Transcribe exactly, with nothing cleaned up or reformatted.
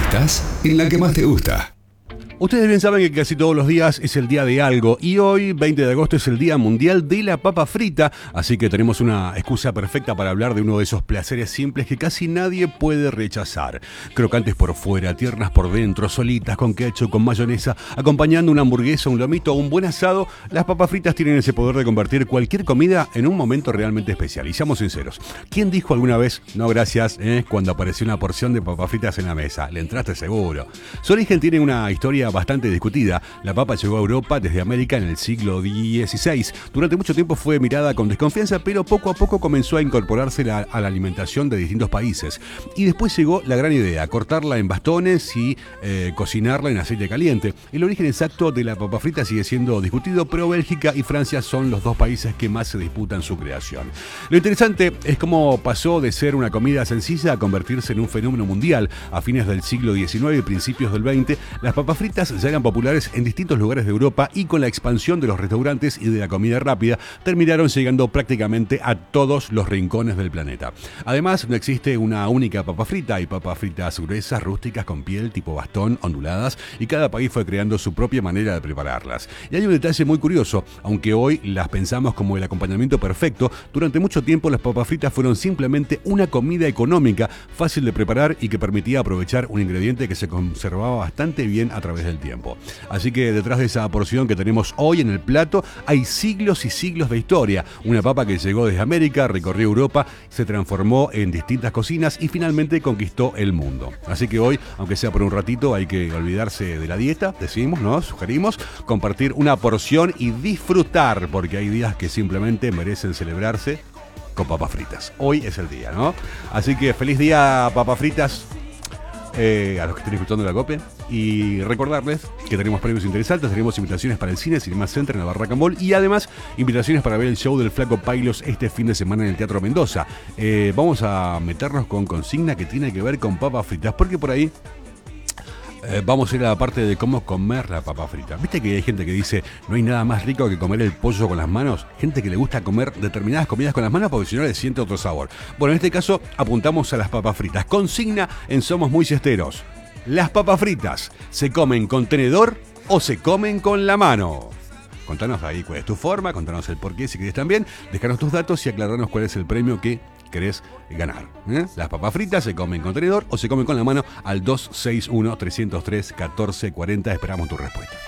Estás en la que más te gusta. Ustedes bien saben que casi todos los días es el día de algo y hoy, veinte de agosto, es el Día Mundial de la Papa Frita, así que tenemos una excusa perfecta para hablar de uno de esos placeres simples que casi nadie puede rechazar. Crocantes por fuera, tiernas por dentro, solitas, con ketchup, con mayonesa, acompañando una hamburguesa, un lomito o un buen asado, las papas fritas tienen ese poder de convertir cualquier comida en un momento realmente especial. Y seamos sinceros, ¿quién dijo alguna vez, no gracias, eh, cuando apareció una porción de papas fritas en la mesa? Le entraste seguro. Su origen tiene una historia bastante discutida. La papa llegó a Europa desde América en el siglo dieciséis. Durante mucho tiempo fue mirada con desconfianza, pero poco a poco comenzó a incorporarse la, a la alimentación de distintos países. Y después llegó la gran idea, cortarla en bastones y eh, cocinarla en aceite caliente. El origen exacto de la papa frita sigue siendo discutido, pero Bélgica y Francia son los dos países que más se disputan su creación. Lo interesante es cómo pasó de ser una comida sencilla a convertirse en un fenómeno mundial. A fines del siglo diecinueve y principios del veinte, las papas fritas ya eran populares en distintos lugares de Europa y con la expansión de los restaurantes y de la comida rápida terminaron llegando prácticamente a todos los rincones del planeta. Además, no existe una única papa frita, hay papas fritas gruesas, rústicas, con piel, tipo bastón, onduladas, y cada país fue creando su propia manera de prepararlas. Y hay un detalle muy curioso, aunque hoy las pensamos como el acompañamiento perfecto, durante mucho tiempo las papas fritas fueron simplemente una comida económica, fácil de preparar y que permitía aprovechar un ingrediente que se conservaba bastante bien a través del tiempo. Así que detrás de esa porción que tenemos hoy en el plato hay siglos y siglos de historia. Una papa que llegó desde América, recorrió Europa, se transformó en distintas cocinas y finalmente conquistó el mundo. Así que hoy, aunque sea por un ratito, hay que olvidarse de la dieta, decimos, ¿no? Sugerimos compartir una porción y disfrutar, porque hay días que simplemente merecen celebrarse con papas fritas. Hoy es el día, ¿no? Así que feliz día, papas fritas. Eh, a los que estén disfrutando de la copia, y recordarles que tenemos premios interesantes, tenemos invitaciones para el cine Cinema Center en la Barraca Mall y además invitaciones para ver el show del Flaco Pailos este fin de semana en el Teatro Mendoza. Eh, vamos a meternos con consigna que tiene que ver con papas fritas, porque por ahí Eh, vamos a ir a la parte de cómo comer la papa frita. ¿Viste que hay gente que dice no hay nada más rico que comer el pollo con las manos? Gente que le gusta comer determinadas comidas con las manos porque si no le siente otro sabor. Bueno, en este caso apuntamos a las papas fritas. Consigna en Somos Muy Siesteros. ¿Las papas fritas se comen con tenedor o se comen con la mano? Contanos ahí cuál es tu forma, contanos el porqué si querés también, dejanos tus datos y aclararnos cuál es el premio que querés ganar. ¿eh? ¿Las papas fritas se comen con tenedor o se comen con la mano? Al dos seis uno, tres cero tres, uno cuatro cuatro cero. Esperamos tu respuesta.